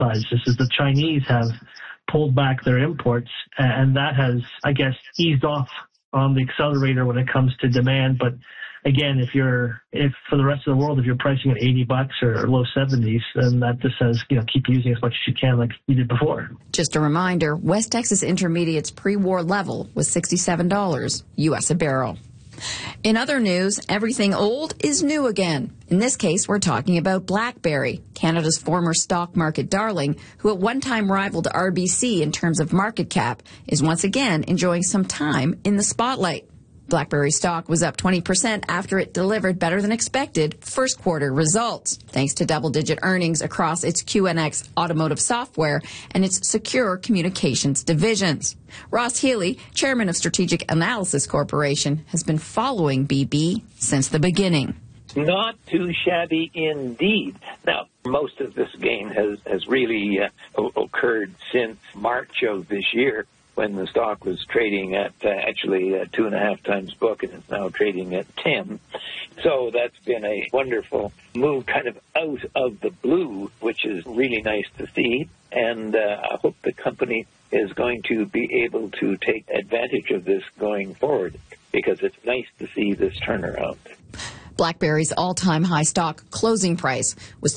sides, just as the Chinese have pulled back their imports, and that has, I guess, eased off on the accelerator when it comes to demand. But again, if for the rest of the world, if you're pricing at $80 or low 70s, then that just says, keep using as much as you can like you did before. Just a reminder, West Texas Intermediate's pre-war level was $67 U.S. a barrel. In other news, everything old is new again. In this case, we're talking about BlackBerry, Canada's former stock market darling, who at one time rivaled RBC in terms of market cap, is once again enjoying some time in the spotlight. BlackBerry stock was up 20% after it delivered better than expected first quarter results, thanks to double-digit earnings across its QNX automotive software and its secure communications divisions. Ross Healy, chairman of Strategic Analysis Corporation, has been following BB since the beginning. Not too shabby indeed. Now, most of this gain has really occurred since March of this year, when the stock was trading at actually 2.5 times book, and it's now trading at 10. So that's been a wonderful move kind of out of the blue, which is really nice to see. And I hope the company is going to be able to take advantage of this going forward, because it's nice to see this turnaround. BlackBerry's all-time high stock closing price was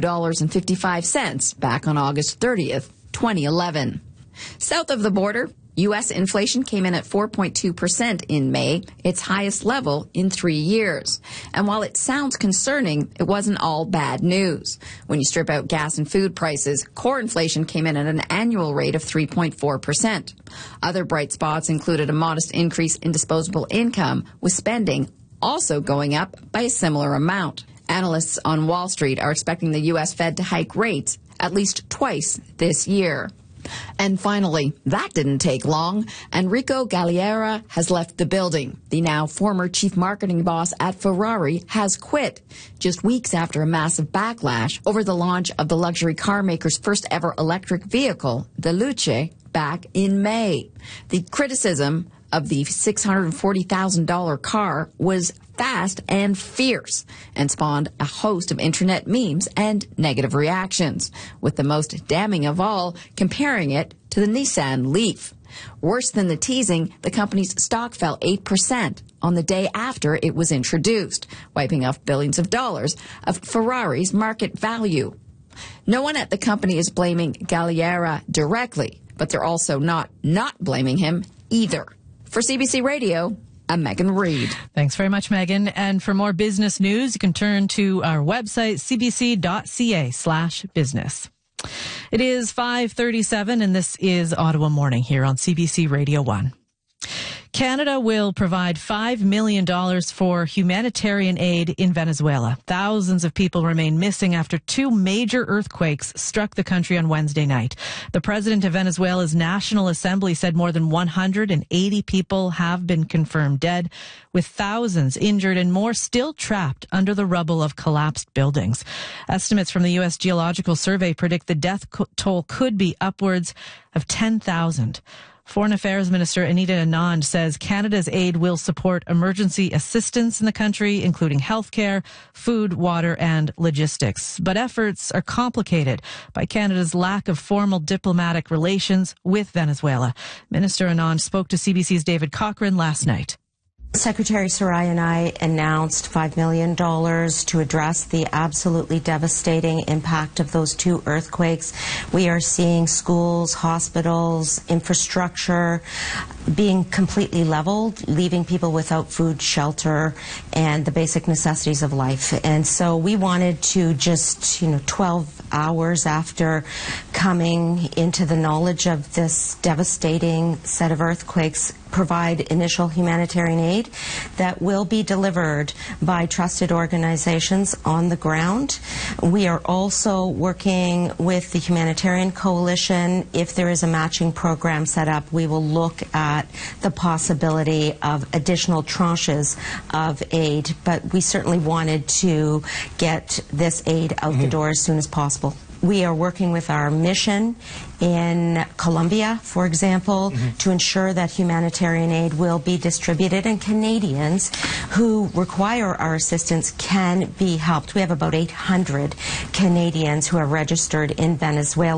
$32.55 back on August 30th, 2011. South of the border, U.S. inflation came in at 4.2% in May, its highest level in 3 years. And while it sounds concerning, it wasn't all bad news. When you strip out gas and food prices, core inflation came in at an annual rate of 3.4%. Other bright spots included a modest increase in disposable income, with spending also going up by a similar amount. Analysts on Wall Street are expecting the U.S. Fed to hike rates at least twice this year. And finally, that didn't take long. Enrico Galliera has left the building. The now former chief marketing boss at Ferrari has quit, just weeks after a massive backlash over the launch of the luxury car maker's first ever electric vehicle, the Luce, back in May. The criticism of the $640,000 car was fast and fierce, and spawned a host of internet memes and negative reactions, with the most damning of all comparing it to the Nissan Leaf. Worse than the teasing, the company's stock fell 8% on the day after it was introduced, wiping off billions of dollars of Ferrari's market value. No one at the company is blaming Galliera directly, but they're also not blaming him either. For CBC Radio, I'm Megan Reid. Thanks very much, Megan. And for more business news, you can turn to our website, cbc.ca/business. It is 5:37, and this is Ottawa Morning here on CBC Radio 1. Canada will provide $5 million for humanitarian aid in Venezuela. Thousands of people remain missing after 2 major earthquakes struck the country on Wednesday night. The president of Venezuela's National Assembly said more than 180 people have been confirmed dead, with thousands injured and more still trapped under the rubble of collapsed buildings. Estimates from the U.S. Geological Survey predict the death toll could be upwards of 10,000. Foreign Affairs Minister Anita Anand says Canada's aid will support emergency assistance in the country, including healthcare, food, water, and logistics. But efforts are complicated by Canada's lack of formal diplomatic relations with Venezuela. Minister Anand spoke to CBC's David Cochrane last night. Secretary Sarai and I announced $5 million to address the absolutely devastating impact of those 2 earthquakes. We are seeing schools, hospitals, infrastructure being completely leveled, leaving people without food, shelter, and the basic necessities of life. And so we wanted to just, 12 hours after coming into the knowledge of this devastating set of earthquakes, provide initial humanitarian aid that will be delivered by trusted organizations on the ground. We are also working with the Humanitarian Coalition. If there is a matching program set up, we will look at the possibility of additional tranches of aid, but we certainly wanted to get this aid out the door as soon as possible. We are working with our mission in Colombia, for example, to ensure that humanitarian aid will be distributed and Canadians who require our assistance can be helped. We have about 800 Canadians who are registered in Venezuela.